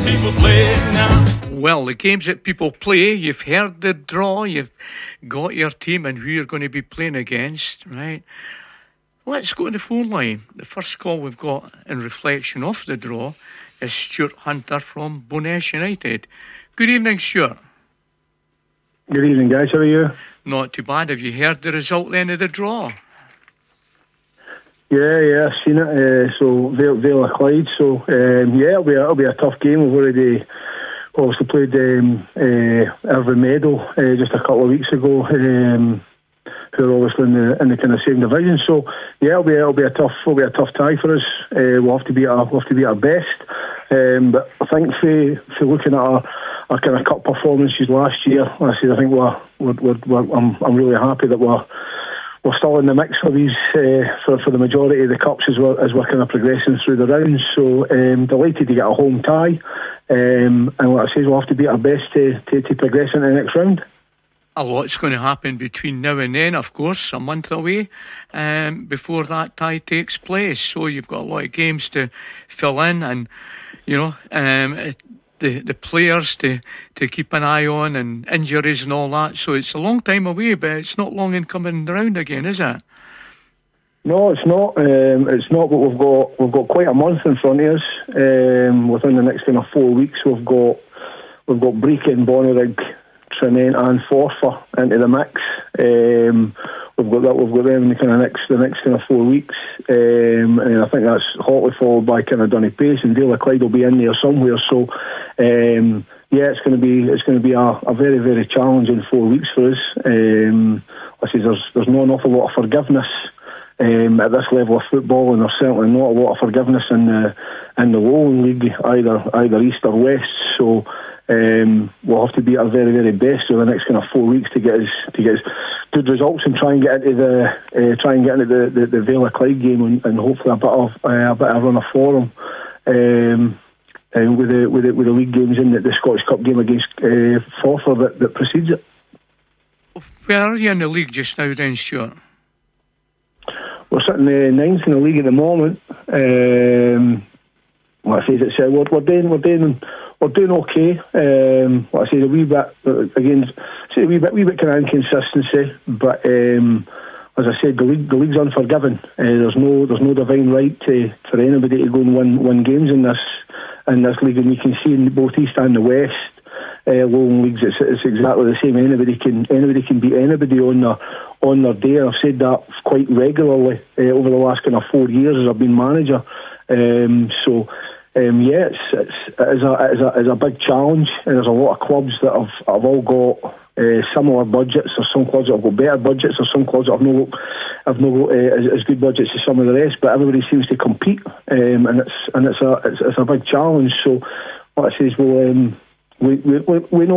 people play now. Well, the games that people play, you've heard the draw, you've got your team and who you're going to be playing against, right? Let's go to the phone line. The first call we've got in reflection of the draw is Stuart Hunter from Bowness United. Good evening, Stuart. Good evening, guys. How are you? Not too bad. Have you heard the result then of the draw? Yeah, I've seen it. So Vale of Clyde. So it'll be a tough game. We've already obviously played Irvine Meadow just a couple of weeks ago, who are obviously in the kind of same division. So yeah, it'll be a tough tie for us. We'll have to be our best. But I think for looking at our kind of cup performances last year, I think I'm really happy that we're still in the mix for these for the majority of the cups as we're kind of progressing through the rounds. So delighted to get a home tie, and like I say, we'll have to be our best to progress into the next round. A lot's going to happen between now and then, of course, a month away before that tie takes place. So you've got a lot of games to fill in, and the players to keep an eye on, and injuries and all that. So it's a long time away, but it's not long in coming round again, is it? No, it's not. But we've got quite a month in front of us. Within the next kind of 4 weeks, we've got Brecon, Bonnyrigg, Tranent and Forfar into the mix. We've got them in the next kind of 4 weeks, and I think that's hotly followed by kind of Dunipace, and Vale of Clyde will be in there somewhere. So it's going to be a very, very challenging 4 weeks for us. I say there's not an awful lot of forgiveness at this level of football, and there's certainly not a lot of forgiveness in the Lowland League, either east or west. So we'll have to be our very, very best over the next kind of 4 weeks to get us good results and try and get into the Vale of Clyde game, and hopefully a bit of run of form with the league games in the Scottish Cup game against Forfar that precedes it. Where are you in the league just now then, Stuart? We're sitting ninth in the league at the moment. Like I say, we're doing okay. Like I say, a wee bit kind of inconsistency, but as I said, the league's unforgiving. There's no divine right for anybody to go and win games in this league, and you can see in both East and the West Lowland leagues, it's exactly the same. Anybody can beat anybody on their day. I've said that quite regularly over the last kind of 4 years as I've been manager. It's a big challenge, and there's a lot of clubs that have all got similar budgets. There's some clubs that have got better budgets, there's some clubs that have no as good budgets as some of the rest, but everybody seems to compete, and it's a big challenge. So what I say is we know